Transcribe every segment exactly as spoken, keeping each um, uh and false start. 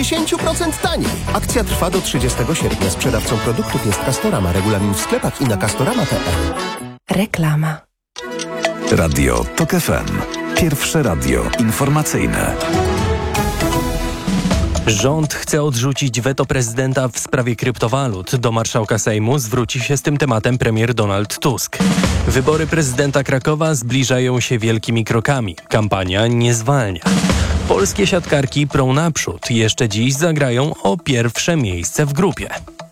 dziesięć procent taniej. Akcja trwa do trzydziestego sierpnia. Sprzedawcą produktów jest Castorama. Regulamin w sklepach i na castorama kropka p l. Reklama. Radio TOK F M. Pierwsze radio informacyjne. Rząd chce odrzucić weto prezydenta w sprawie kryptowalut. Do marszałka Sejmu zwróci się z tym tematem premier Donald Tusk. Wybory prezydenta Krakowa zbliżają się wielkimi krokami. Kampania nie zwalnia. Polskie siatkarki prą naprzód. Jeszcze dziś zagrają o pierwsze miejsce w grupie.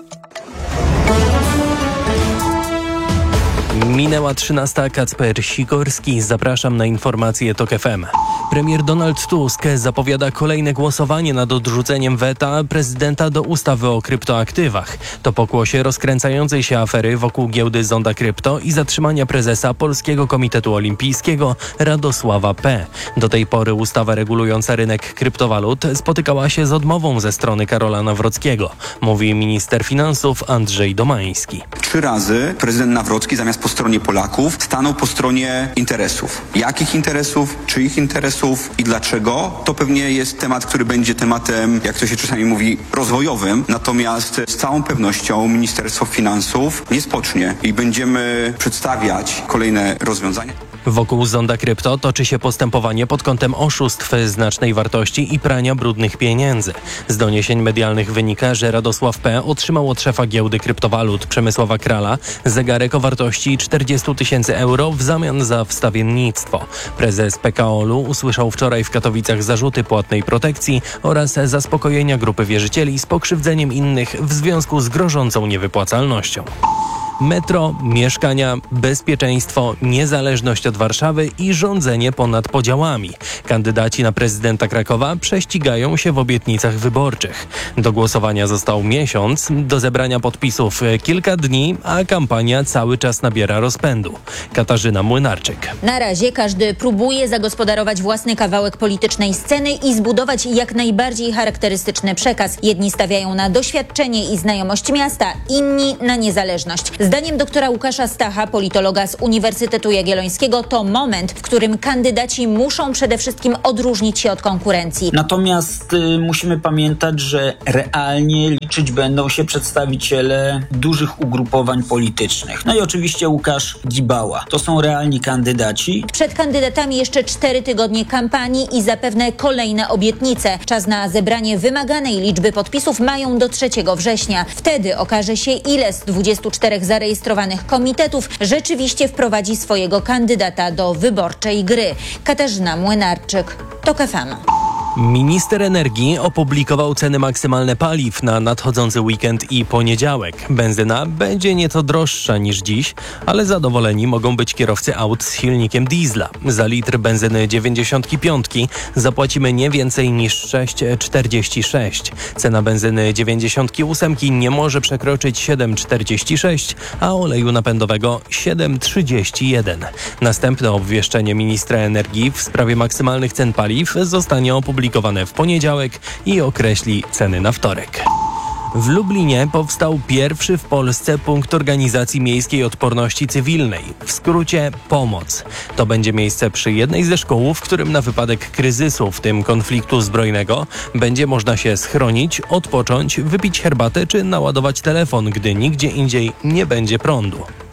Minęła trzynasta. Kacper Sikorski. Zapraszam na informacje TOK F M. Premier Donald Tusk zapowiada kolejne głosowanie nad odrzuceniem weta prezydenta do ustawy o kryptoaktywach. To pokłosie rozkręcającej się afery wokół giełdy Zonda Krypto i zatrzymania prezesa Polskiego Komitetu Olimpijskiego Radosława P. Do tej pory ustawa regulująca rynek kryptowalut spotykała się z odmową ze strony Karola Nawrockiego, mówi minister finansów Andrzej Domański. Trzy razy prezydent Nawrocki zamiast po stronie Polaków stanął po stronie interesów. Jakich interesów? Czyich interesów? I dlaczego? To pewnie jest temat, który będzie tematem, jak to się czasami mówi, rozwojowym. Natomiast z całą pewnością Ministerstwo Finansów nie spocznie i będziemy przedstawiać kolejne rozwiązania. Wokół Zonda Krypto toczy się postępowanie pod kątem oszustw znacznej wartości i prania brudnych pieniędzy. Z doniesień medialnych wynika, że Radosław P. otrzymał od szefa giełdy kryptowalut Przemysława Krala zegarek o wartości czterdzieści tysięcy euro w zamian za wstawiennictwo. Prezes P K O L-u usłyszał wczoraj w Katowicach zarzuty płatnej protekcji oraz zaspokojenia grupy wierzycieli z pokrzywdzeniem innych w związku z grożącą niewypłacalnością. Metro, mieszkania, bezpieczeństwo, niezależność od Warszawy i rządzenie ponad podziałami. Kandydaci na prezydenta Krakowa prześcigają się w obietnicach wyborczych. Do głosowania został miesiąc, do zebrania podpisów kilka dni, a kampania cały czas nabiera rozpędu. Katarzyna Młynarczyk. Na razie każdy próbuje zagospodarować własny kawałek politycznej sceny i zbudować jak najbardziej charakterystyczny przekaz. Jedni stawiają na doświadczenie i znajomość miasta, inni na niezależność. Zdaniem doktora Łukasza Stacha, politologa z Uniwersytetu Jagiellońskiego, to moment, w którym kandydaci muszą przede wszystkim odróżnić się od konkurencji. Natomiast y, musimy pamiętać, że realnie liczyć będą się przedstawiciele dużych ugrupowań politycznych. No i oczywiście Łukasz Gibała. To są realni kandydaci. Przed kandydatami jeszcze cztery tygodnie kampanii i zapewne kolejne obietnice. Czas na zebranie wymaganej liczby podpisów mają do trzeciego września. Wtedy okaże się, ile z dwudziestu czterech zarejestrowanych komitetów rzeczywiście wprowadzi swojego kandydata do wyborczej gry. Katarzyna Młynarczyk, TOK F M. Minister energii opublikował ceny maksymalne paliw na nadchodzący weekend i poniedziałek. Benzyna będzie nieco droższa niż dziś, ale zadowoleni mogą być kierowcy aut z silnikiem diesla. Za litr benzyny dziewięćdziesiąt pięć zapłacimy nie więcej niż sześć przeciwko czterdzieści sześć. Cena benzyny dziewięćdziesiąt osiem nie może przekroczyć siedem przeciwko czterdzieści sześć, a oleju napędowego siedem przeciwko trzydzieści jeden. Następne obwieszczenie ministra energii w sprawie maksymalnych cen paliw zostanie opublikowane w poniedziałek i określi ceny na wtorek. W Lublinie powstał pierwszy w Polsce punkt organizacji miejskiej odporności cywilnej, w skrócie POMOC. To będzie miejsce przy jednej ze szkół, w którym na wypadek kryzysu, w tym konfliktu zbrojnego, będzie można się schronić, odpocząć, wypić herbatę czy naładować telefon, gdy nigdzie indziej nie będzie prądu.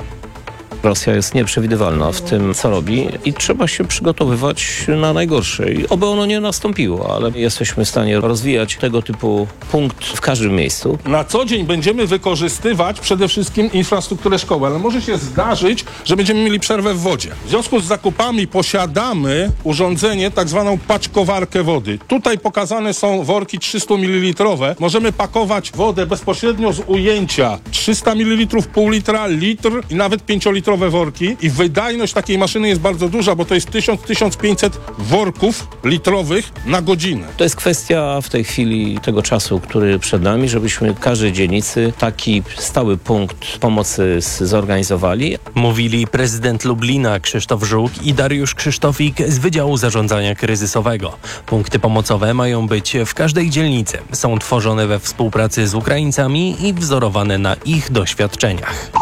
Rosja jest nieprzewidywalna w tym, co robi i trzeba się przygotowywać na najgorsze. I oby ono nie nastąpiło, ale jesteśmy w stanie rozwijać tego typu punkt w każdym miejscu. Na co dzień będziemy wykorzystywać przede wszystkim infrastrukturę szkoły, ale może się zdarzyć, że będziemy mieli przerwę w wodzie. W związku z zakupami posiadamy urządzenie, tak zwaną paczkowarkę wody. Tutaj pokazane są worki trzysta mililitrowe. Możemy pakować wodę bezpośrednio z ujęcia trzysta mililitrów, pół litra, litr i nawet pięciolitrowe worki i wydajność takiej maszyny jest bardzo duża, bo to jest tysiąc do tysiąc pięciuset worków litrowych na godzinę. To jest kwestia w tej chwili tego czasu, który przed nami, żebyśmy w każdej dzielnicy taki stały punkt pomocy zorganizowali. Mówili prezydent Lublina Krzysztof Żuk i Dariusz Krzysztofik z Wydziału Zarządzania Kryzysowego. Punkty pomocowe mają być w każdej dzielnicy. Są tworzone we współpracy z Ukraińcami i wzorowane na ich doświadczeniach.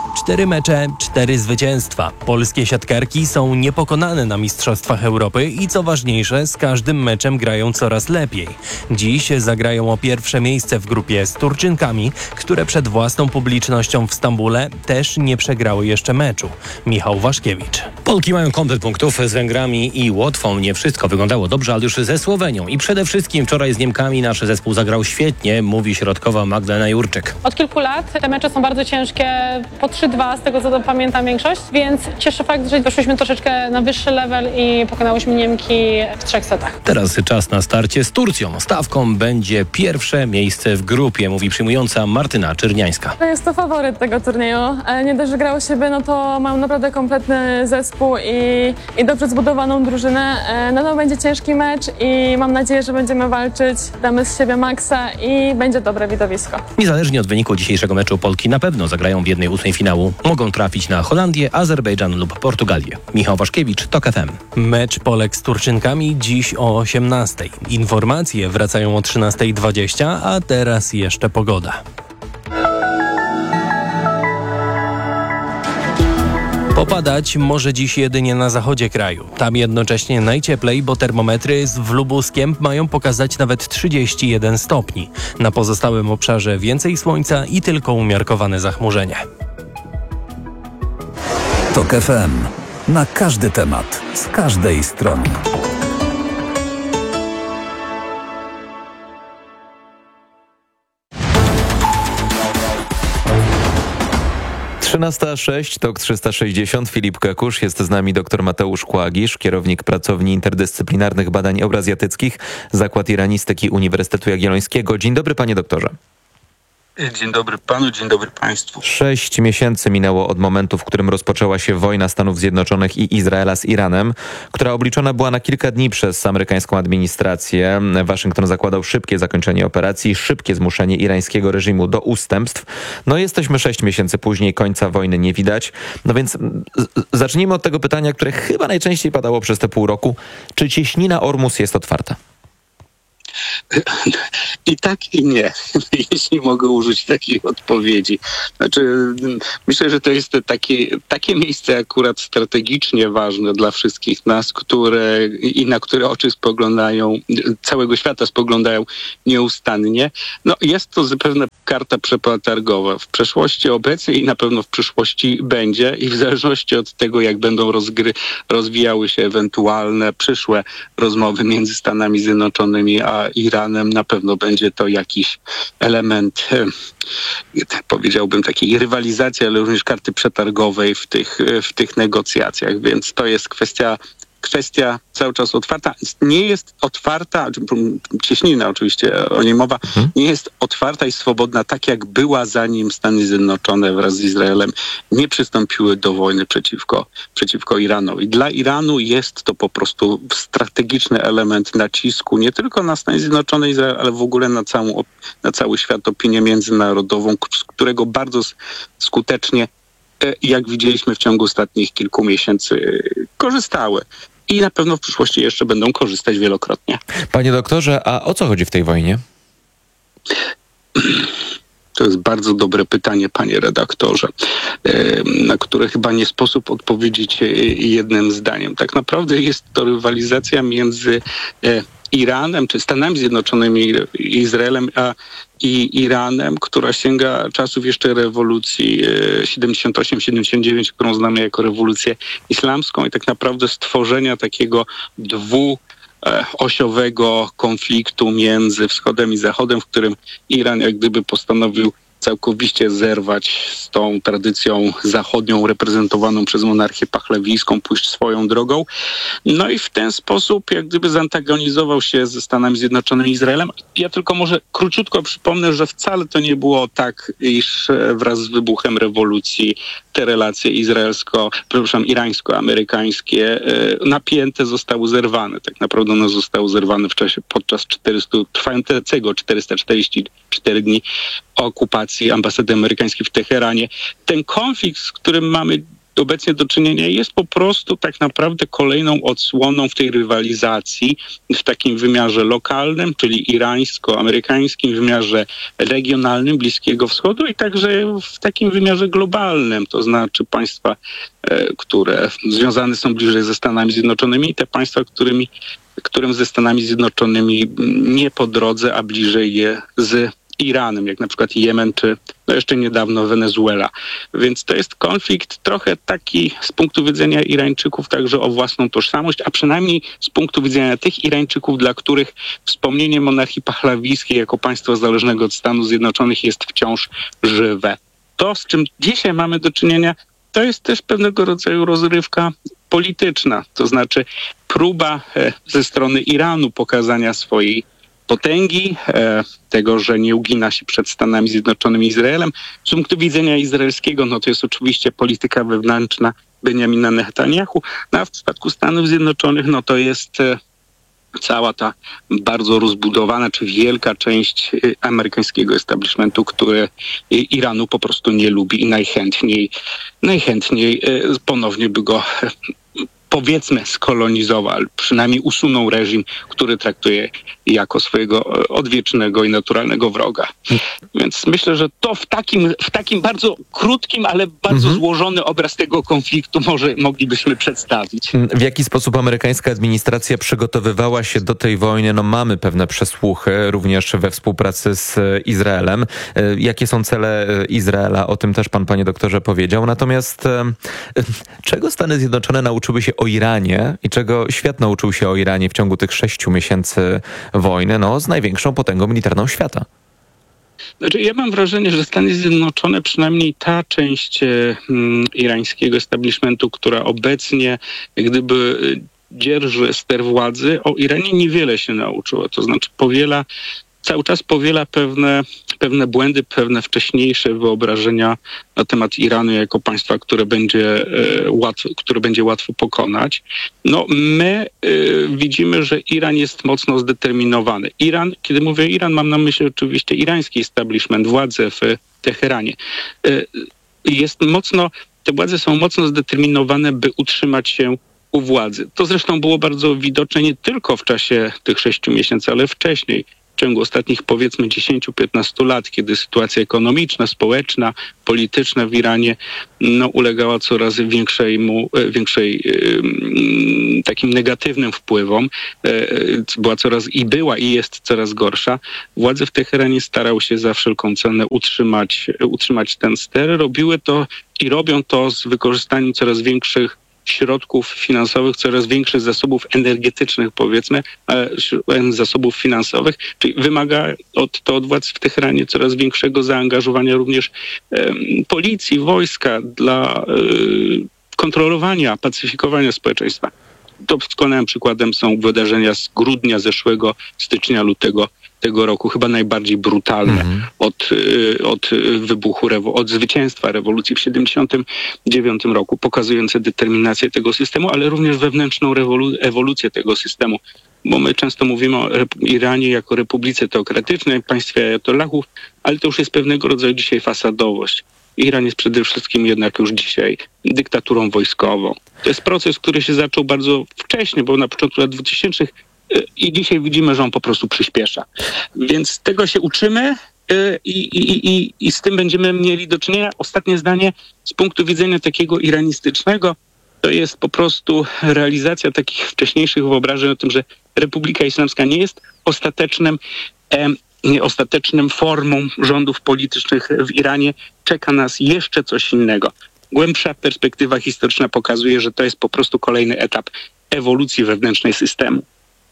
Cztery mecze, cztery zwycięstwa. Polskie siatkarki są niepokonane na Mistrzostwach Europy i co ważniejsze, z każdym meczem grają coraz lepiej. Dziś zagrają o pierwsze miejsce w grupie z Turczynkami, które przed własną publicznością w Stambule też nie przegrały jeszcze meczu. Michał Waszkiewicz. Polki mają komplet punktów z Węgrami i Łotwą. Nie wszystko wyglądało dobrze, ale już ze Słowenią. I przede wszystkim wczoraj z Niemkami nasz zespół zagrał świetnie, mówi środkowa Magdalena Jurczyk. Od kilku lat te mecze są bardzo ciężkie, po trzy dwa z tego co pamiętam większość, więc cieszy fakt, że doszliśmy troszeczkę na wyższy level i pokonałyśmy Niemki w trzech setach. Teraz czas na starcie z Turcją. Stawką będzie pierwsze miejsce w grupie, mówi przyjmująca Martyna Czerniańska. Jest to faworyt tego turnieju. Nie dość, że grało siebie, no to mam naprawdę kompletny zespół i, i dobrze zbudowaną drużynę. No to będzie ciężki mecz i mam nadzieję, że będziemy walczyć, damy z siebie maksa i będzie dobre widowisko. Niezależnie od wyniku dzisiejszego meczu Polki na pewno zagrają w jednej ósmej finału. Mogą trafić na Holandię, Azerbejdżan lub Portugalię. Michał Waszkiewicz, TOK F M. Mecz Polek z Turczynkami dziś o osiemnastej. Informacje wracają o trzynasta dwadzieścia, a teraz jeszcze pogoda. Popadać może dziś jedynie na zachodzie kraju. Tam jednocześnie najcieplej, bo termometry w Lubuskiem mają pokazać nawet trzydzieści jeden stopni. Na pozostałym obszarze więcej słońca i tylko umiarkowane zachmurzenie. TOK F M. Na każdy temat, z każdej strony. trzynasta sześć, TOK trzysta sześćdziesiąt, Filip Kakusz, jest z nami dr Mateusz Kłagisz, kierownik Pracowni Interdyscyplinarnych Badań Eurazjatyckich, Zakład Iranistyki Uniwersytetu Jagiellońskiego. Dzień dobry, panie doktorze. Dzień dobry panu, dzień dobry państwu. Sześć miesięcy minęło od momentu, w którym rozpoczęła się wojna Stanów Zjednoczonych i Izraela z Iranem, która obliczona była na kilka dni przez amerykańską administrację. Waszyngton zakładał szybkie zakończenie operacji, szybkie zmuszenie irańskiego reżimu do ustępstw. No jesteśmy sześć miesięcy później, końca wojny nie widać. No więc zacznijmy od tego pytania, które chyba najczęściej padało przez te pół roku. Czy cieśnina Ormus jest otwarta? I tak, i nie, jeśli mogę użyć takiej odpowiedzi. Znaczy, myślę, że to jest takie, takie miejsce akurat strategicznie ważne dla wszystkich nas, które i na które oczy spoglądają, całego świata spoglądają nieustannie. No, jest to zapewne karta przetargowa. W przeszłości obecnie i na pewno w przyszłości będzie i w zależności od tego, jak będą rozgry, rozwijały się ewentualne przyszłe rozmowy między Stanami Zjednoczonymi a Iranem, na pewno będzie to jakiś element, powiedziałbym, takiej rywalizacji, ale również karty przetargowej w tych, w tych negocjacjach, więc to jest kwestia Kwestia cały czas otwarta. Nie jest otwarta, cieśnina oczywiście, o niej mowa, hmm. nie jest otwarta i swobodna tak jak była, zanim Stany Zjednoczone wraz z Izraelem nie przystąpiły do wojny przeciwko, przeciwko Iranowi. Dla Iranu jest to po prostu strategiczny element nacisku nie tylko na Stany Zjednoczone i Izrael, ale w ogóle na, całą, na cały świat, opinię międzynarodową, z którego bardzo skutecznie, jak widzieliśmy w ciągu ostatnich kilku miesięcy, korzystały. I na pewno w przyszłości jeszcze będą korzystać wielokrotnie. Panie doktorze, a o co chodzi w tej wojnie? To jest bardzo dobre pytanie, panie redaktorze, na które chyba nie sposób odpowiedzieć jednym zdaniem. Tak naprawdę jest to rywalizacja między Iranem, czy Stanami Zjednoczonymi, Izraelem, a i Iranem, która sięga czasów jeszcze rewolucji siedemdziesiąt osiem siedemdziesiąt dziewięć, którą znamy jako rewolucję islamską i tak naprawdę stworzenia takiego dwuosiowego konfliktu między wschodem i zachodem, w którym Iran jak gdyby postanowił całkowicie zerwać z tą tradycją zachodnią reprezentowaną przez monarchię pachlewijską, pójść swoją drogą. No i w ten sposób jak gdyby zantagonizował się ze Stanami Zjednoczonymi i Izraelem. Ja tylko może króciutko przypomnę, że wcale to nie było tak, iż wraz z wybuchem rewolucji te relacje izraelsko, przepraszam, irańsko-amerykańskie napięte zostały zerwane. Tak naprawdę one zostały zerwane w czasie podczas czterystu, trwającego czterysta czterdzieści cztery dni okupacji ambasady amerykańskiej w Teheranie. Ten konflikt, z którym mamy obecnie do czynienia, jest po prostu tak naprawdę kolejną odsłoną w tej rywalizacji w takim wymiarze lokalnym, czyli irańsko-amerykańskim, wymiarze regionalnym Bliskiego Wschodu i także w takim wymiarze globalnym, to znaczy państwa, które związane są bliżej ze Stanami Zjednoczonymi i te państwa, którymi, którym ze Stanami Zjednoczonymi nie po drodze, a bliżej je z Iranem, jak na przykład Jemen, czy no jeszcze niedawno Wenezuela. Więc to jest konflikt trochę taki z punktu widzenia Irańczyków także o własną tożsamość, a przynajmniej z punktu widzenia tych Irańczyków, dla których wspomnienie monarchii pahlawijskiej jako państwa zależnego od Stanów Zjednoczonych jest wciąż żywe. To, z czym dzisiaj mamy do czynienia, to jest też pewnego rodzaju rozrywka polityczna, to znaczy próba ze strony Iranu pokazania swojej potęgi, tego, że nie ugina się przed Stanami Zjednoczonymi i Izraelem. Z punktu widzenia izraelskiego, no to jest oczywiście polityka wewnętrzna Benjamina Netanyahu, no a w przypadku Stanów Zjednoczonych, no to jest cała ta bardzo rozbudowana, czy wielka część amerykańskiego establishmentu, które Iranu po prostu nie lubi i najchętniej, najchętniej ponownie by go, powiedzmy, skolonizował, ale przynajmniej usunął reżim, który traktuje jako swojego odwiecznego i naturalnego wroga. Więc myślę, że to w takim, w takim bardzo krótkim, ale bardzo mhm. złożony obraz tego konfliktu może moglibyśmy przedstawić. W jaki sposób amerykańska administracja przygotowywała się do tej wojny? No mamy pewne przesłuchy, również we współpracy z Izraelem. Jakie są cele Izraela? O tym też pan, panie doktorze, powiedział. Natomiast czego Stany Zjednoczone nauczyły się o Iranie i czego świat nauczył się o Iranie w ciągu tych sześciu miesięcy wojny, no z największą potęgą militarną świata? Znaczy, ja mam wrażenie, że Stany Zjednoczone, przynajmniej ta część e, m, irańskiego establishmentu, która obecnie jak gdyby dzierży ster władzy, o Iranie niewiele się nauczyła. To znaczy powiela, cały czas powiela pewne, pewne błędy, pewne wcześniejsze wyobrażenia na temat Iranu jako państwa, które będzie, e, łatwo, które będzie łatwo pokonać. No my e, widzimy, że Iran jest mocno zdeterminowany. Iran, kiedy mówię Iran, mam na myśli oczywiście irański establishment, władze w Teheranie. E, jest mocno, te władze są mocno zdeterminowane, by utrzymać się u władzy. To zresztą było bardzo widoczne nie tylko w czasie tych sześciu miesięcy, ale wcześniej. W ciągu ostatnich powiedzmy dziesięć do piętnastu lat, kiedy sytuacja ekonomiczna, społeczna, polityczna w Iranie no, ulegała coraz większemu, większej yy, takim negatywnym wpływom, yy, była coraz i była i jest coraz gorsza. Władze w Teheranie starały się za wszelką cenę utrzymać, utrzymać ten ster. Robiły to i robią to z wykorzystaniem coraz większych środków finansowych, coraz większych zasobów energetycznych, powiedzmy, zasobów finansowych, czyli wymaga od, to od władz w Teheranie coraz większego zaangażowania również um, policji, wojska dla um, kontrolowania, pacyfikowania społeczeństwa. Doskonałym przykładem są wydarzenia z grudnia zeszłego, stycznia, lutego tego roku, chyba najbardziej brutalne mm-hmm. od, od wybuchu, od zwycięstwa rewolucji w siedemdziesiątym dziewiątym roku, pokazujące determinację tego systemu, ale również wewnętrzną rewolu- ewolucję tego systemu. Bo my często mówimy o Iranie jako republice teokratycznej, państwie ajatollahów, ale to już jest pewnego rodzaju dzisiaj fasadowość. Iran jest przede wszystkim jednak już dzisiaj dyktaturą wojskową. To jest proces, który się zaczął bardzo wcześnie, bo na początku lat dwutysięcznych i dzisiaj widzimy, że on po prostu przyspiesza. Więc tego się uczymy i, i, i, i z tym będziemy mieli do czynienia. Ostatnie zdanie z punktu widzenia takiego iranistycznego to jest po prostu realizacja takich wcześniejszych wyobrażeń o tym, że Republika Islamska nie jest ostatecznym em, nie ostatecznym formą rządów politycznych w Iranie. Czeka nas jeszcze coś innego. Głębsza perspektywa historyczna pokazuje, że to jest po prostu kolejny etap ewolucji wewnętrznej systemu.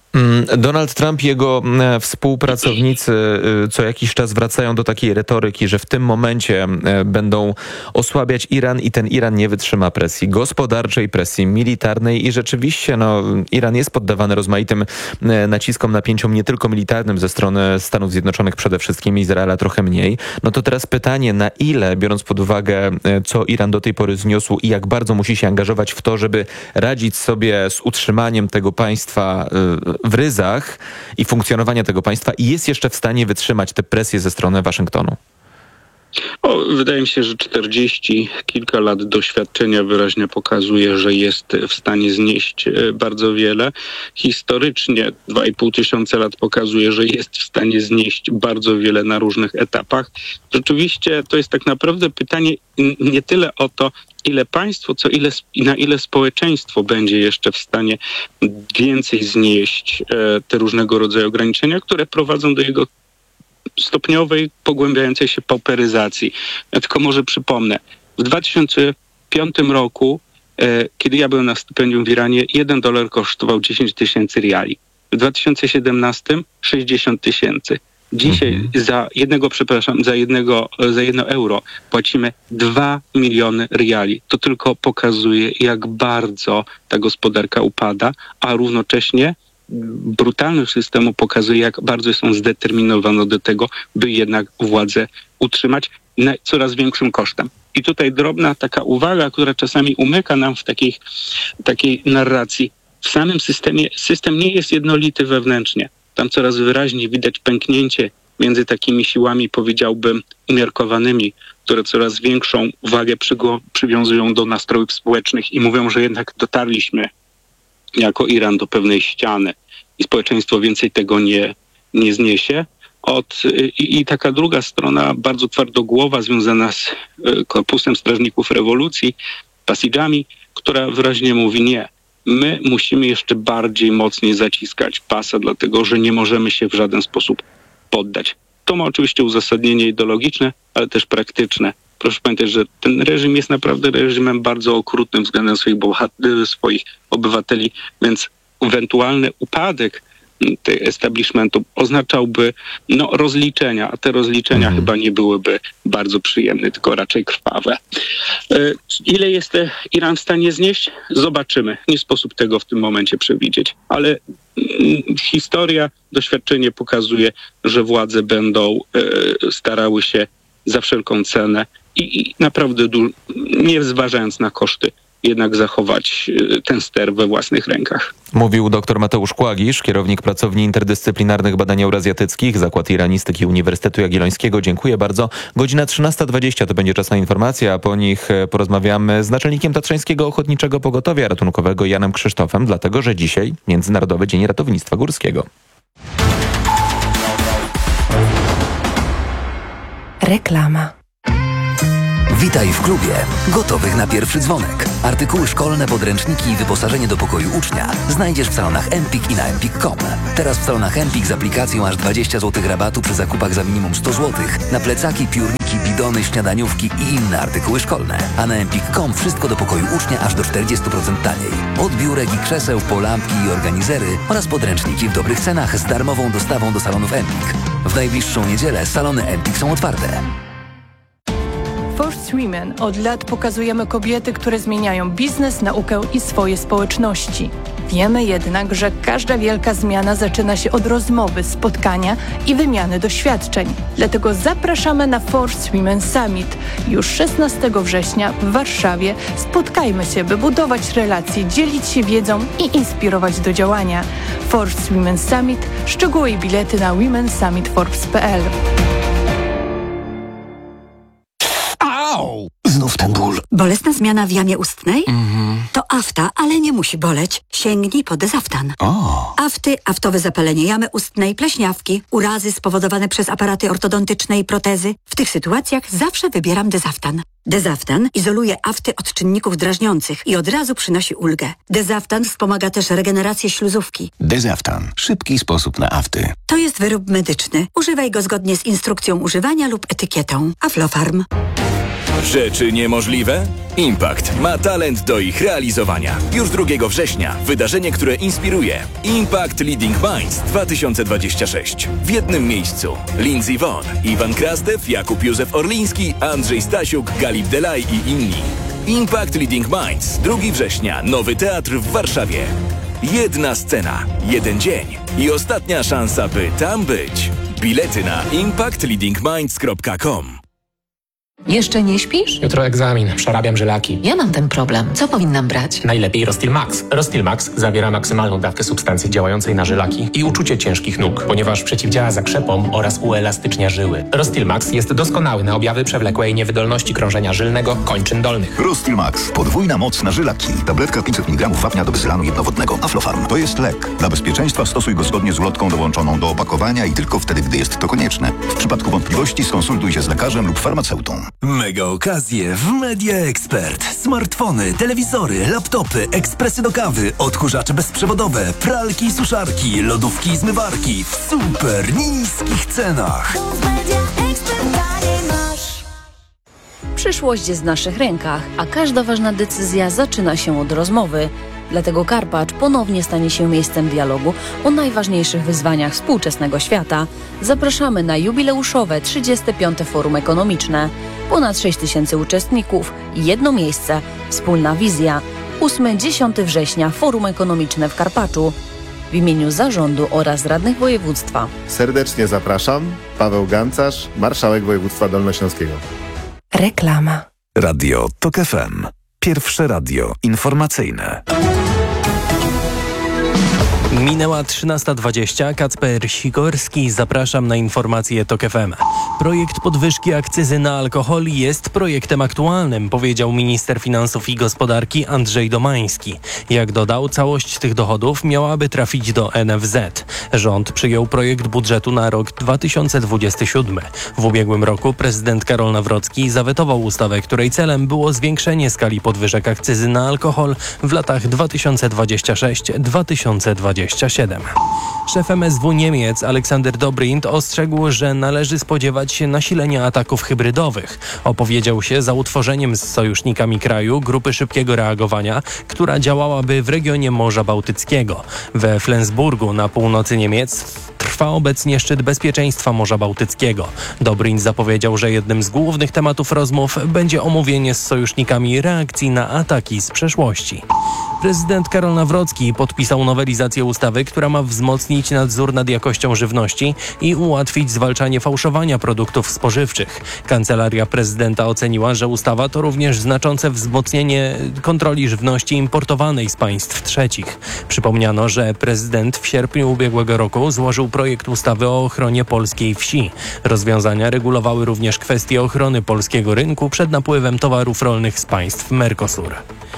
Donald Trump i jego współpracownicy co jakiś czas wracają do takiej retoryki, że w tym momencie będą osłabiać Iran i ten Iran nie wytrzyma presji gospodarczej, presji militarnej i rzeczywiście no, Iran jest poddawany rozmaitym naciskom, napięciom nie tylko militarnym ze strony Stanów Zjednoczonych przede wszystkim, Izraela trochę mniej. No to teraz pytanie, na ile, biorąc pod uwagę, co Iran do tej pory zniósł i jak bardzo musi się angażować w to, żeby radzić sobie z utrzymaniem tego państwa w ryzach i funkcjonowania tego państwa i jest jeszcze w stanie wytrzymać tę presję ze strony Waszyngtonu? O, wydaje mi się, że czterdzieści kilka lat doświadczenia wyraźnie pokazuje, że jest w stanie znieść bardzo wiele. Historycznie dwa i pół tysiąca lat pokazuje, że jest w stanie znieść bardzo wiele na różnych etapach. Rzeczywiście to jest tak naprawdę pytanie nie tyle o to, ile państwo, co ile, na ile społeczeństwo będzie jeszcze w stanie więcej znieść te różnego rodzaju ograniczenia, które prowadzą do jego stopniowej, pogłębiającej się pauperyzacji. Ja tylko może przypomnę, w dwa tysiące piątym roku, e, kiedy ja byłem na stypendium w Iranie, jeden dolar kosztował dziesięć tysięcy riali. W dwa tysiące siedemnastym sześćdziesiąt tysięcy. Dzisiaj mhm. za jednego, przepraszam, za jednego, za jedno euro płacimy dwa miliony riali. To tylko pokazuje, jak bardzo ta gospodarka upada, a równocześnie brutalność systemu pokazuje, jak bardzo są zdeterminowane do tego, by jednak władzę utrzymać na coraz większym kosztem. I tutaj drobna taka uwaga, która czasami umyka nam w takiej, takiej narracji. W samym systemie, system nie jest jednolity wewnętrznie. Tam coraz wyraźniej widać pęknięcie między takimi siłami, powiedziałbym, umiarkowanymi, które coraz większą wagę przygo- przywiązują do nastrojów społecznych i mówią, że jednak dotarliśmy jako Iran do pewnej ściany i społeczeństwo więcej tego nie, nie zniesie. Od, i, I taka druga strona, bardzo twardogłowa, związana z Korpusem Strażników Rewolucji, Pasidżami, która wyraźnie mówi nie. My musimy jeszcze bardziej mocniej zaciskać pasa, dlatego że nie możemy się w żaden sposób poddać. To ma oczywiście uzasadnienie ideologiczne, ale też praktyczne. Proszę pamiętać, że ten reżim jest naprawdę reżimem bardzo okrutnym względem swoich, bohat- swoich obywateli, więc ewentualny upadek tej establishmentu oznaczałby no, rozliczenia, a te rozliczenia mhm. chyba nie byłyby bardzo przyjemne, tylko raczej krwawe. E, ile jest Iran w stanie znieść? Zobaczymy. Nie sposób tego w tym momencie przewidzieć, ale mm, historia, doświadczenie pokazuje, że władze będą e, starały się za wszelką cenę i, i naprawdę du- nie zważając na koszty, jednak zachować ten ster we własnych rękach. Mówił dr Mateusz Kłagisz, kierownik pracowni interdyscyplinarnych badań eurazjatyckich, Zakład Iranistyki Uniwersytetu Jagiellońskiego. Dziękuję bardzo. Godzina trzynasta dwadzieścia to będzie czas na informacje, a po nich porozmawiamy z naczelnikiem Tatrzańskiego Ochotniczego Pogotowia Ratunkowego Janem Krzysztofem, dlatego że dzisiaj Międzynarodowy Dzień Ratownictwa Górskiego. Reklama. Witaj w klubie. Gotowych na pierwszy dzwonek. Artykuły szkolne, podręczniki i wyposażenie do pokoju ucznia znajdziesz w salonach Empik i na empik kropka com. Teraz w salonach Empik z aplikacją masz dwadzieścia złotych rabatu przy zakupach za minimum sto złotych na plecaki, piórniki, bidony, śniadaniówki i inne artykuły szkolne. A na empik kropka com wszystko do pokoju ucznia aż do czterdzieści procent taniej. Od biurek i krzeseł po lampki i organizery oraz podręczniki w dobrych cenach z darmową dostawą do salonów Empik. W najbliższą niedzielę salony Empik są otwarte. Force Women od lat pokazujemy kobiety, które zmieniają biznes, naukę i swoje społeczności. Wiemy jednak, że każda wielka zmiana zaczyna się od rozmowy, spotkania i wymiany doświadczeń. Dlatego zapraszamy na Force Women Summit. Już szesnastego września w Warszawie spotkajmy się, by budować relacje, dzielić się wiedzą i inspirować do działania. Force Women Summit. Szczegóły i bilety na women summit forbes kropka p l. Znów ten ból. Bolesna zmiana w jamie ustnej? Mhm. To afta, ale nie musi boleć. Sięgnij po Dezaftan. O. Afty, aftowe zapalenie jamy ustnej, pleśniawki, urazy spowodowane przez aparaty ortodontyczne i protezy. W tych sytuacjach zawsze wybieram Dezaftan. Dezaftan izoluje afty od czynników drażniących i od razu przynosi ulgę. Dezaftan wspomaga też regenerację śluzówki. Dezaftan. Szybki sposób na afty. To jest wyrób medyczny. Używaj go zgodnie z instrukcją używania lub etykietą. Aflofarm. Rzeczy niemożliwe? Impact ma talent do ich realizowania. Już drugiego września wydarzenie, które inspiruje. Impact Leading Minds dwa tysiące dwadzieścia sześć. W jednym miejscu Lindsey Vonn, Iwan Krasdew, Jakub Józef Orliński, Andrzej Stasiuk, Galip Delay i inni. Impact Leading Minds drugiego września. Nowy teatr w Warszawie. Jedna scena, jeden dzień i ostatnia szansa, by tam być. Bilety na impact leading minds kropka com. Jeszcze nie śpisz? Jutro egzamin, przerabiam żylaki. Ja mam ten problem. Co powinnam brać? Najlepiej Rostil Max. Rostil Max zawiera maksymalną dawkę substancji działającej na żylaki i uczucie ciężkich nóg, ponieważ przeciwdziała zakrzepom oraz uelastycznia żyły. Rostil Max jest doskonały na objawy przewlekłej niewydolności krążenia żylnego kończyn dolnych. Rostil Max. Podwójna moc na żylaki. Tabletka pięćset miligramów wapnia do wysylanu jednowodnego. Aflofarm. To jest lek. Dla bezpieczeństwa stosuj go zgodnie z ulotką dołączoną do opakowania i tylko wtedy, gdy jest to konieczne. W przypadku wątpliwości skonsultuj się z lekarzem lub farmaceutą. Mega okazje w Media Expert. Smartfony, telewizory, laptopy, ekspresy do kawy, odkurzacze bezprzewodowe, pralki i suszarki, lodówki i zmywarki w super niskich cenach. Przyszłość jest w naszych rękach, a każda ważna decyzja zaczyna się od rozmowy. Dlatego Karpacz ponownie stanie się miejscem dialogu o najważniejszych wyzwaniach współczesnego świata. Zapraszamy na jubileuszowe trzydzieste piąte Forum Ekonomiczne. Ponad sześć tysięcy uczestników, jedno miejsce, wspólna wizja. ósmego do dziesiątego września Forum Ekonomiczne w Karpaczu. W imieniu zarządu oraz radnych województwa. Serdecznie zapraszam. Paweł Gancarz, marszałek województwa dolnośląskiego. Reklama. Radio TOK F M. Pierwsze radio informacyjne. Minęła trzynasta dwadzieścia. Kacper Sikorski. Zapraszam na informacje TOK F M. Projekt podwyżki akcyzy na alkohol jest projektem aktualnym, powiedział minister finansów i gospodarki Andrzej Domański. Jak dodał, całość tych dochodów miałaby trafić do N F Z. Rząd przyjął projekt budżetu na rok dwa tysiące dwudziesty siódmy. W ubiegłym roku prezydent Karol Nawrocki zawetował ustawę, której celem było zwiększenie skali podwyżek akcyzy na alkohol w latach dwa tysiące dwudziestym szóstym do dwa tysiące dwudziestego siódmego. Szef M S W Niemiec Aleksander Dobrindt ostrzegł, że należy spodziewać się nasilenia ataków hybrydowych. Opowiedział się za utworzeniem z sojusznikami kraju grupy szybkiego reagowania, która działałaby w regionie Morza Bałtyckiego. We Flensburgu na północy Niemiec trwa obecnie szczyt bezpieczeństwa Morza Bałtyckiego. Dobrindt zapowiedział, że jednym z głównych tematów rozmów będzie omówienie z sojusznikami reakcji na ataki z przeszłości. Prezydent Karol Nawrocki podpisał nowelizację ustawy, która ma wzmocnić nadzór nad jakością żywności i ułatwić zwalczanie fałszowania produktów spożywczych. Kancelaria prezydenta oceniła, że ustawa to również znaczące wzmocnienie kontroli żywności importowanej z państw trzecich. Przypomniano, że prezydent w sierpniu ubiegłego roku złożył projekt ustawy o ochronie polskiej wsi. Rozwiązania regulowały również kwestie ochrony polskiego rynku przed napływem towarów rolnych z państw Mercosur.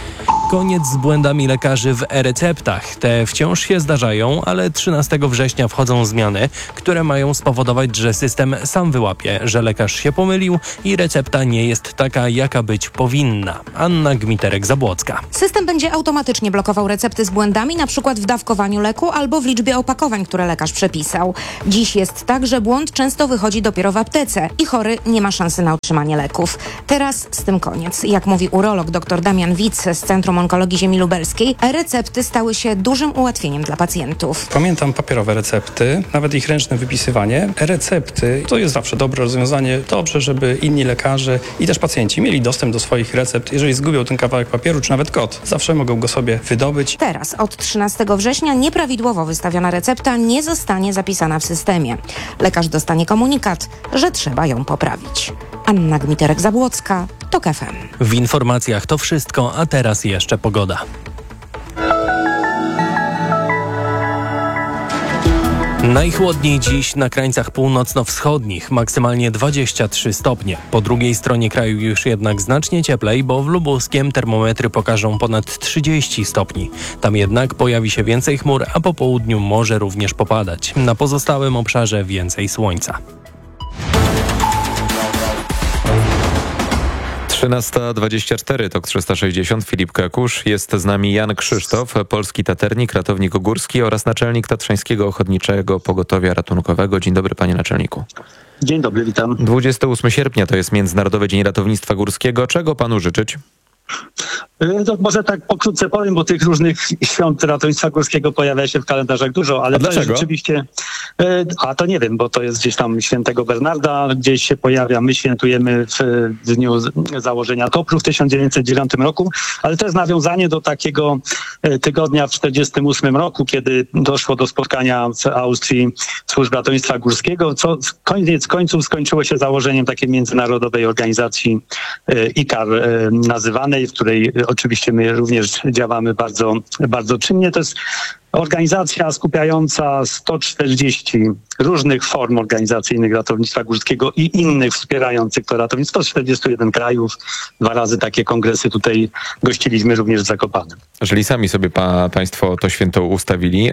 Koniec z błędami lekarzy w e-receptach. Te wciąż się zdarzają, ale trzynastego września wchodzą zmiany, które mają spowodować, że system sam wyłapie, że lekarz się pomylił i recepta nie jest taka, jaka być powinna. Anna Gmiterek-Zabłocka. System będzie automatycznie blokował recepty z błędami, na przykład w dawkowaniu leku albo w liczbie opakowań, które lekarz przepisał. Dziś jest tak, że błąd często wychodzi dopiero w aptece i chory nie ma szansy na otrzymanie leków. Teraz z tym koniec. Jak mówi urolog dr Damian Wic z Centrum Onkologii Ziemi Lubelskiej, e-recepty stały się dużym ułatwieniem dla pacjentów. Pamiętam papierowe recepty, nawet ich ręczne wypisywanie. E-recepty to jest zawsze dobre rozwiązanie. Dobrze, żeby inni lekarze i też pacjenci mieli dostęp do swoich recept. Jeżeli zgubią ten kawałek papieru, czy nawet kod, zawsze mogą go sobie wydobyć. Teraz od trzynastego września nieprawidłowo wystawiona recepta nie zostanie zapisana w systemie. Lekarz dostanie komunikat, że trzeba ją poprawić. Anna Gmiterek-Zabłocka, TOK F M. W informacjach to wszystko, a teraz jeszcze pogoda. Najchłodniej dziś na krańcach północno-wschodnich, maksymalnie dwadzieścia trzy stopnie. Po drugiej stronie kraju już jednak znacznie cieplej, bo w Lubuskiem termometry pokażą ponad trzydzieści stopni. Tam jednak pojawi się więcej chmur, a po południu może również popadać. Na pozostałym obszarze więcej słońca. trzynasta dwadzieścia cztery, TOK trzysta sześćdziesiąt, Filip Kakusz. Jest z nami Jan Krzysztof, polski taternik, ratownik górski oraz naczelnik Tatrzańskiego Ochotniczego Pogotowia Ratunkowego. Dzień dobry, panie naczelniku. Dzień dobry, witam. dwudziestego ósmego sierpnia to jest Międzynarodowy Dzień Ratownictwa Górskiego. Czego panu życzyć? To może tak pokrótce powiem, bo tych różnych świąt ratownictwa górskiego pojawia się w kalendarzach dużo, ale A to jest dlaczego? rzeczywiście... A to nie wiem, bo to jest gdzieś tam świętego Bernarda, gdzieś się pojawia. My świętujemy w dniu założenia Topru w tysiąc dziewięćset dziewiątym roku, ale to jest nawiązanie do takiego tygodnia w czterdziestym ósmym roku, kiedy doszło do spotkania w Austrii służb ratownictwa górskiego, co koniec końców skończyło się założeniem takiej międzynarodowej organizacji I C A R nazywanej, w której oczywiście my również działamy bardzo, bardzo czynnie. To jest organizacja skupiająca sto czterdzieści różnych form organizacyjnych ratownictwa górskiego i innych wspierających to ratownictwo z czterdziestu jeden krajów. Dwa razy takie kongresy tutaj gościliśmy również w Zakopanem. Jeżeli sami sobie pa, państwo to święto ustawili,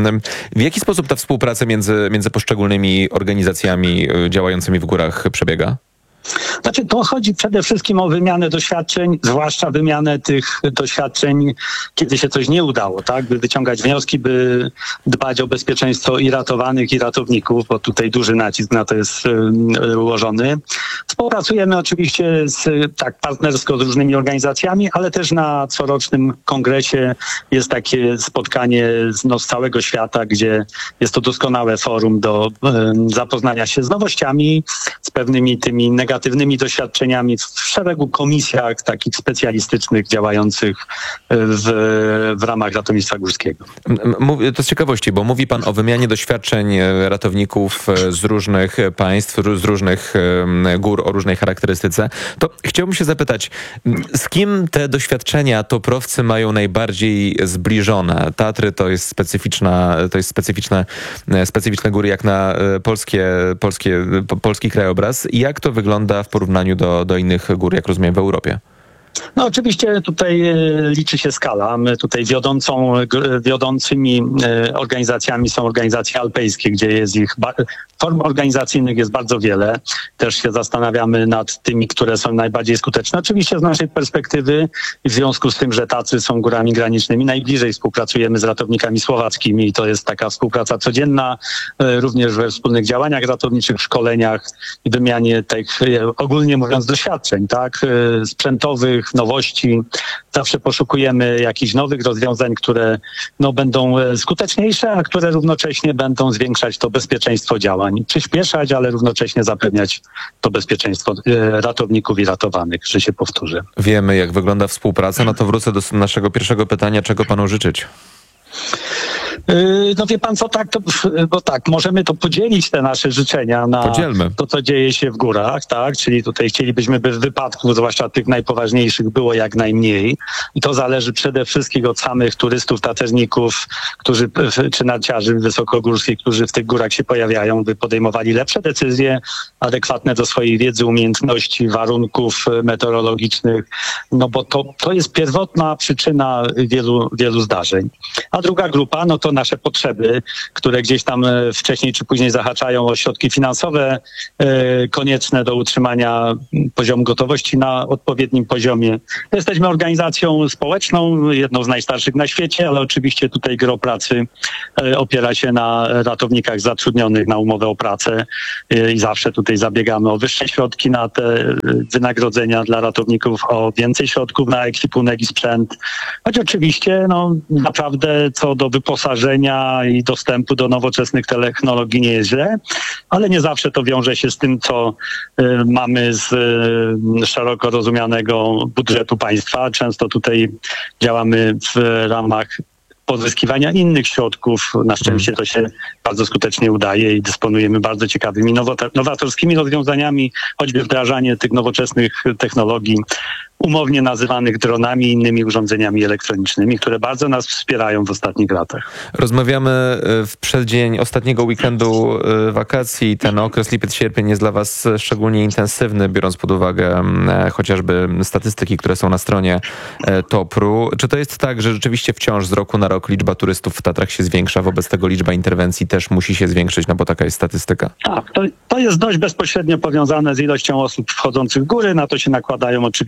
w jaki sposób ta współpraca między, między poszczególnymi organizacjami działającymi w górach przebiega? Znaczy, to chodzi przede wszystkim o wymianę doświadczeń, zwłaszcza wymianę tych doświadczeń, kiedy się coś nie udało, tak? By wyciągać wnioski, by dbać o bezpieczeństwo i ratowanych, i ratowników, bo tutaj duży nacisk na to jest y, ułożony. Współpracujemy oczywiście z, tak partnersko z różnymi organizacjami, ale też na corocznym kongresie jest takie spotkanie z, no, z całego świata, gdzie jest to doskonałe forum do y, zapoznania się z nowościami, z pewnymi tymi negatywnymi doświadczeniami w szeregu komisjach takich specjalistycznych działających w, w ramach ratownictwa górskiego. To z ciekawości, bo mówi pan o wymianie doświadczeń ratowników z różnych państw, z różnych gór o różnej charakterystyce. To chciałbym się zapytać, z kim te doświadczenia toprowcy mają najbardziej zbliżone? Tatry to jest specyficzna, to jest specyficzne, specyficzne góry jak na polskie, polskie, polski krajobraz. Jak to wygląda w porównaniu do, do innych gór, jak rozumiem, w Europie? No oczywiście tutaj liczy się skala. My tutaj wiodącą, wiodącymi organizacjami są organizacje alpejskie, gdzie jest ich, form organizacyjnych jest bardzo wiele. Też się zastanawiamy nad tymi, które są najbardziej skuteczne. Oczywiście z naszej perspektywy, w związku z tym, że tacy są górami granicznymi, najbliżej współpracujemy z ratownikami słowackimi i to jest taka współpraca codzienna, również we wspólnych działaniach ratowniczych, szkoleniach i wymianie tych, ogólnie mówiąc, doświadczeń, tak, sprzętowych, nowości. Zawsze poszukujemy jakichś nowych rozwiązań, które no, będą skuteczniejsze, a które równocześnie będą zwiększać to bezpieczeństwo działań. Przyspieszać, ale równocześnie zapewniać to bezpieczeństwo ratowników i ratowanych, że się powtórzę. Wiemy, jak wygląda współpraca. No to wrócę do naszego pierwszego pytania. Czego panu życzyć? No wie pan co, tak, to, bo tak, możemy to podzielić te nasze życzenia na Podzielmy. to, co dzieje się w górach, tak, czyli tutaj chcielibyśmy, by wypadków, zwłaszcza tych najpoważniejszych, było jak najmniej i to zależy przede wszystkim od samych turystów, taterników, którzy, czy narciarzy wysokogórskich, którzy w tych górach się pojawiają, by podejmowali lepsze decyzje, adekwatne do swojej wiedzy, umiejętności, warunków meteorologicznych, no bo to, to jest pierwotna przyczyna wielu, wielu zdarzeń. A druga grupa, no to nasze potrzeby, które gdzieś tam wcześniej czy później zahaczają o środki finansowe e, konieczne do utrzymania poziomu gotowości na odpowiednim poziomie. Jesteśmy organizacją społeczną, jedną z najstarszych na świecie, ale oczywiście tutaj gro pracy e, opiera się na ratownikach zatrudnionych na umowę o pracę e, i zawsze tutaj zabiegamy o wyższe środki na te wynagrodzenia dla ratowników, o więcej środków na ekwipunek i sprzęt. Choć oczywiście no, naprawdę co do wyposażenia i dostępu do nowoczesnych technologii nie jest źle, ale nie zawsze to wiąże się z tym, co y, mamy z y, szeroko rozumianego budżetu państwa. Często tutaj działamy w ramach pozyskiwania innych środków. Na szczęście to się bardzo skutecznie udaje i dysponujemy bardzo ciekawymi, nowatorskimi rozwiązaniami, choćby wdrażanie tych nowoczesnych technologii, umownie nazywanych dronami i innymi urządzeniami elektronicznymi, które bardzo nas wspierają w ostatnich latach. Rozmawiamy w przeddzień ostatniego weekendu wakacji. Ten okres lipiec-sierpień jest dla was szczególnie intensywny, biorąc pod uwagę chociażby statystyki, które są na stronie Topru. Czy to jest tak, że rzeczywiście wciąż z roku na rok liczba turystów w Tatrach się zwiększa, wobec tego liczba interwencji też musi się zwiększyć, no bo taka jest statystyka? Tak, to, to jest dość bezpośrednio powiązane z ilością osób wchodzących w góry. Na to się nakładają oczywiście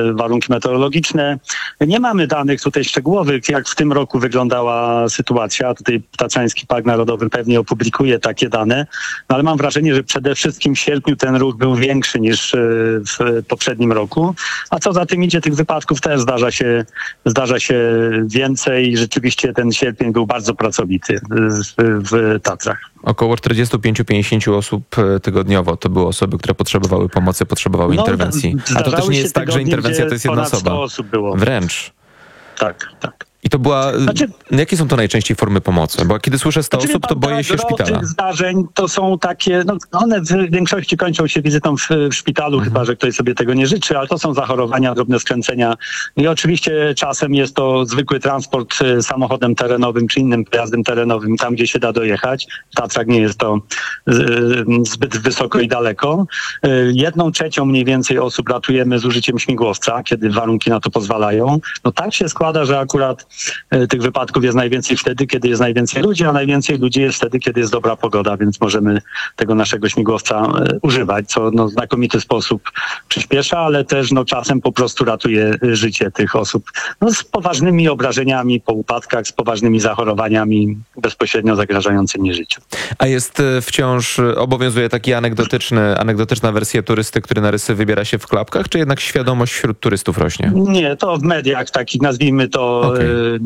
warunki meteorologiczne. Nie mamy danych tutaj szczegółowych, jak w tym roku wyglądała sytuacja. Tutaj Tatrzański Park Narodowy pewnie opublikuje takie dane, no ale mam wrażenie, że przede wszystkim w sierpniu ten ruch był większy niż w poprzednim roku. A co za tym idzie, tych wypadków też zdarza się, zdarza się więcej. Rzeczywiście ten sierpień był bardzo pracowity w, w Tatrach. Około czterdzieści pięć do pięćdziesięciu osób tygodniowo to były osoby, które potrzebowały pomocy, potrzebowały no, interwencji. A to też nie jest tak, że interwencja to jest jedna osoba. Osób było. Wręcz. Tak, tak. I to była... Znaczy, jakie są to najczęściej formy pomocy? Bo kiedy słyszę sto znaczy, osób, to boję się szpitala. Tych zdarzeń to są takie, no one w większości kończą się wizytą w, w szpitalu, mhm. chyba że ktoś sobie tego nie życzy, ale to są zachorowania, drobne skręcenia. I oczywiście czasem jest to zwykły transport samochodem terenowym czy innym pojazdem terenowym, tam gdzie się da dojechać. W Tatrach nie jest to zbyt wysoko i daleko. Jedną trzecią mniej więcej osób ratujemy z użyciem śmigłowca, kiedy warunki na to pozwalają. No tak się składa, że akurat tych wypadków jest najwięcej wtedy, kiedy jest najwięcej ludzi, a najwięcej ludzi jest wtedy, kiedy jest dobra pogoda, więc możemy tego naszego śmigłowca używać, co no, w znakomity sposób przyspiesza, ale też no, czasem po prostu ratuje życie tych osób no, z poważnymi obrażeniami po upadkach, z poważnymi zachorowaniami bezpośrednio zagrażającymi życiu. A jest wciąż, obowiązuje taki anegdotyczny, anegdotyczna wersja turysty, który na rysy wybiera się w klapkach, czy jednak świadomość wśród turystów rośnie? Nie, to w mediach takich, nazwijmy to okay. y,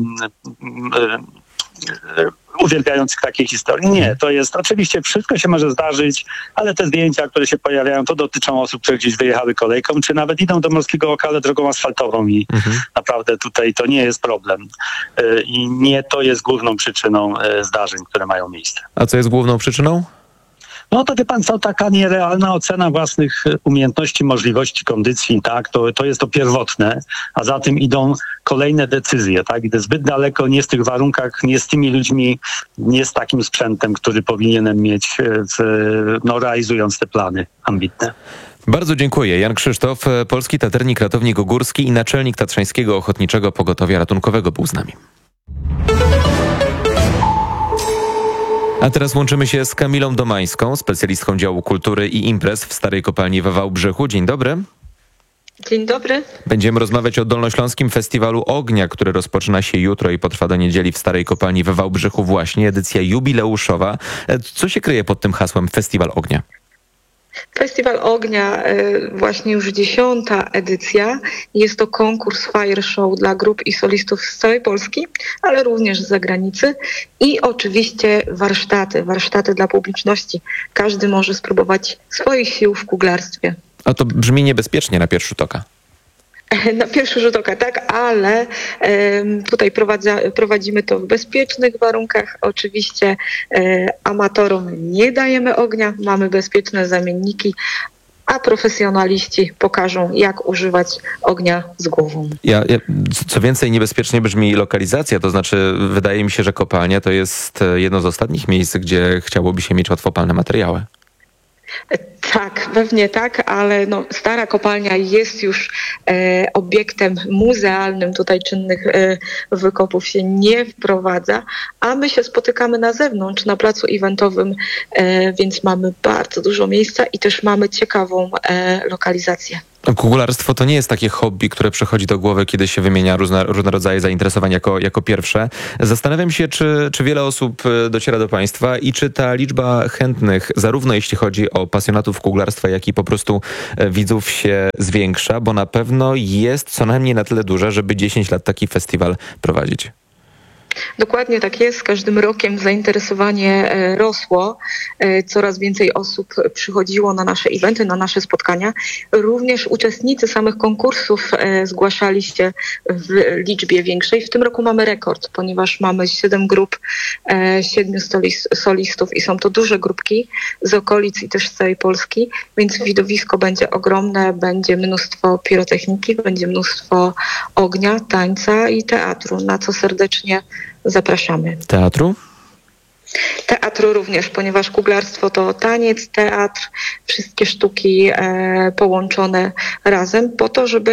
y, y, uwielbiających takie historie. Nie, to jest, oczywiście wszystko się może zdarzyć, ale te zdjęcia, które się pojawiają, to dotyczą osób, które gdzieś wyjechały kolejką, czy nawet idą do Morskiego Oka, ale drogą asfaltową i mhm. naprawdę tutaj to nie jest problem. Y, I nie to jest główną przyczyną y, zdarzeń, które mają miejsce. A co jest główną przyczyną? No to wie pan co, taka nierealna ocena własnych umiejętności, możliwości, kondycji, tak, to, to jest to pierwotne, a za tym idą kolejne decyzje, tak, idę zbyt daleko, nie w tych warunkach, nie z tymi ludźmi, nie z takim sprzętem, który powinienem mieć, w, no realizując te plany ambitne. Bardzo dziękuję. Jan Krzysztof, polski taternik, ratownik górski i naczelnik Tatrzańskiego Ochotniczego Pogotowia Ratunkowego był z nami. A teraz łączymy się z Kamilą Domańską, specjalistką działu kultury i imprez w Starej Kopalni we Wałbrzychu. Dzień dobry. Dzień dobry. Będziemy rozmawiać o Dolnośląskim Festiwalu Ognia, który rozpoczyna się jutro i potrwa do niedzieli w Starej Kopalni we Wałbrzychu. Właśnie edycja jubileuszowa. Co się kryje pod tym hasłem Festiwal Ognia? Festiwal Ognia, właśnie już dziesiąta edycja. Jest to konkurs Fire Show dla grup i solistów z całej Polski, ale również z zagranicy. I oczywiście warsztaty, warsztaty dla publiczności. Każdy może spróbować swoich sił w kuglarstwie. A to brzmi niebezpiecznie na pierwszy rzut oka. Na pierwszy rzut oka tak, ale e, tutaj prowadza, prowadzimy to w bezpiecznych warunkach. Oczywiście e, amatorom nie dajemy ognia, mamy bezpieczne zamienniki, a profesjonaliści pokażą, jak używać ognia z głową. Ja, ja, co więcej, niebezpiecznie brzmi lokalizacja, to znaczy wydaje mi się, że kopalnia to jest jedno z ostatnich miejsc, gdzie chciałoby się mieć łatwopalne materiały. Tak, pewnie tak, ale no, stara kopalnia jest już e, obiektem muzealnym. Tutaj czynnych e, wykopów się nie wprowadza, a my się spotykamy na zewnątrz, na placu eventowym, e, więc mamy bardzo dużo miejsca i też mamy ciekawą e, lokalizację. Kuglarstwo to nie jest takie hobby, które przychodzi do głowy, kiedy się wymienia różne, różne rodzaje zainteresowań jako, jako pierwsze. Zastanawiam się, czy, czy wiele osób dociera do państwa i czy ta liczba chętnych, zarówno jeśli chodzi o pasjonatów kuglarstwa, jak i po prostu widzów się zwiększa, bo na pewno jest co najmniej na tyle duża, żeby dziesięć lat taki festiwal prowadzić. Dokładnie tak jest. Z każdym rokiem zainteresowanie rosło. Coraz więcej osób przychodziło na nasze eventy, na nasze spotkania. Również uczestnicy samych konkursów zgłaszali się w liczbie większej. W tym roku mamy rekord, ponieważ mamy siedem grup, siedmiu solistów i są to duże grupki z okolic i też z całej Polski, więc widowisko będzie ogromne, będzie mnóstwo pirotechniki, będzie mnóstwo ognia, tańca i teatru, na co serdecznie zapraszamy. Teatru? Teatru również, ponieważ kuglarstwo to taniec, teatr, wszystkie sztuki e, połączone razem po to, żeby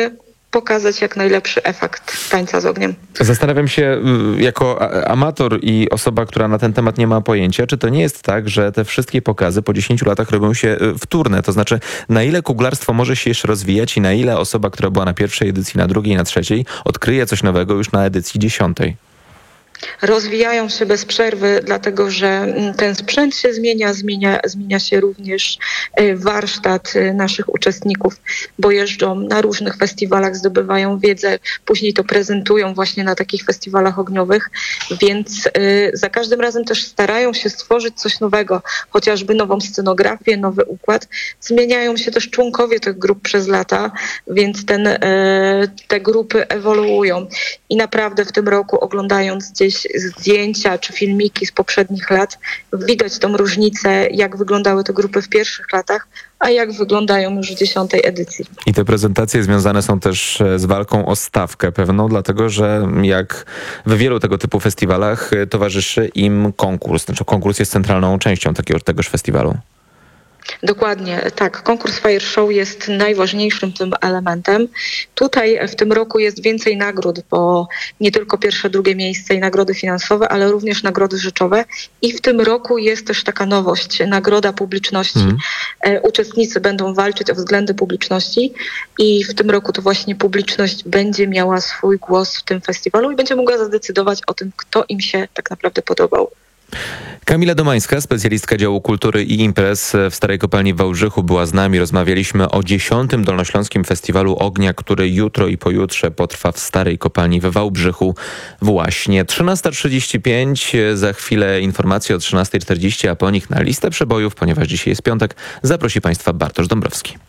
pokazać jak najlepszy efekt tańca z ogniem. Zastanawiam się, jako amator i osoba, która na ten temat nie ma pojęcia, czy to nie jest tak, że te wszystkie pokazy po dziesięciu latach robią się wtórne? To znaczy, na ile kuglarstwo może się jeszcze rozwijać i na ile osoba, która była na pierwszej edycji, na drugiej, na trzeciej, odkryje coś nowego już na edycji dziesiątej? Rozwijają się bez przerwy, dlatego że ten sprzęt się zmienia, zmienia, zmienia się również warsztat naszych uczestników, bo jeżdżą na różnych festiwalach, zdobywają wiedzę, później to prezentują właśnie na takich festiwalach ogniowych, więc za każdym razem też starają się stworzyć coś nowego, chociażby nową scenografię, nowy układ. Zmieniają się też członkowie tych grup przez lata, więc ten, te grupy ewoluują i naprawdę w tym roku, oglądając gdzieś zdjęcia czy filmiki z poprzednich lat, widać tą różnicę, jak wyglądały te grupy w pierwszych latach, a jak wyglądają już w dziesiątej edycji. I te prezentacje związane są też z walką o stawkę pewną, dlatego że jak w wielu tego typu festiwalach towarzyszy im konkurs. Znaczy konkurs jest centralną częścią takiego, tegoż festiwalu. Dokładnie, tak. Konkurs Fire Show jest najważniejszym tym elementem. Tutaj w tym roku jest więcej nagród, bo nie tylko pierwsze, drugie miejsce i nagrody finansowe, ale również nagrody rzeczowe. I w tym roku jest też taka nowość, nagroda publiczności. Mm. Uczestnicy będą walczyć o względy publiczności i w tym roku to właśnie publiczność będzie miała swój głos w tym festiwalu i będzie mogła zadecydować o tym, kto im się tak naprawdę podobał. Kamila Domańska, specjalistka działu kultury i imprez w Starej Kopalni w Wałbrzychu, była z nami. Rozmawialiśmy o dziesiątym Dolnośląskim Festiwalu Ognia, który jutro i pojutrze potrwa w Starej Kopalni we Wałbrzychu właśnie. trzynasta trzydzieści pięć, za chwilę informacje o trzynasta czterdzieści, a po nich na listę przebojów, ponieważ dzisiaj jest piątek, zaprosi Państwa Bartosz Dąbrowski.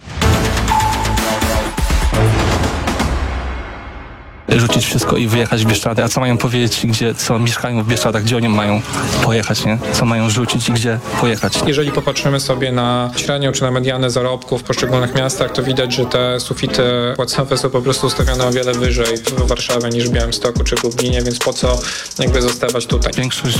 Rzucić wszystko i wyjechać w Bieszczady. A co mają powiedzieć, gdzie, co mieszkają w Bieszczadach, gdzie oni mają pojechać, nie? Co mają rzucić i gdzie pojechać. Jeżeli popatrzymy sobie na średnią czy na medianę zarobków w poszczególnych miastach, to widać, że te sufity płacowe są po prostu ustawione o wiele wyżej w Warszawie niż w Białymstoku czy w Lublinie, więc po co jakby zostawać tutaj. Większość